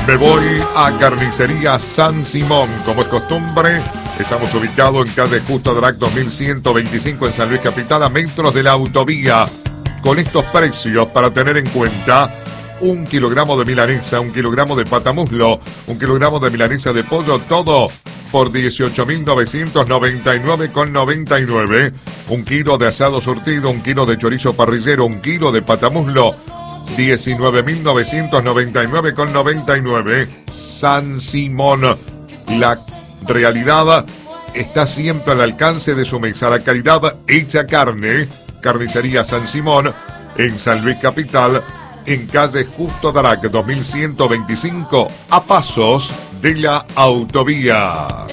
Me voy a Carnicería San Simón. Como es costumbre, estamos ubicados en calle Justo Drac 2125 en San Luis Capital, a metros de la autovía. Con estos precios, para tener en cuenta: 1 kilogramo de milanesa, 1 kilogramo de patamuslo, 1 kilogramo de milanesa de pollo, todo por 18.999,99. 1 kilo de asado surtido, 1 kilo de chorizo parrillero, 1 kilo de patamuslo, 19.999,99. San Simón. La realidad está siempre al alcance de su mesa. La calidad hecha carne. Carnicería San Simón en San Luis Capital, en calle Justo Drac 2125, a pasos de la autovía.